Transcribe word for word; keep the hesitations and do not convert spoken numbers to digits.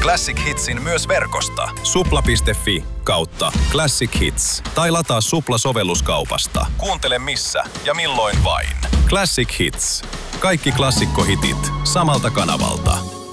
Classic Hitsin myös verkosta. supla piste fi kautta Classic Hits. Tai lataa Supla-sovelluskaupasta. Kuuntele missä ja milloin vain. Classic Hits. Kaikki klassikkohitit samalta kanavalta.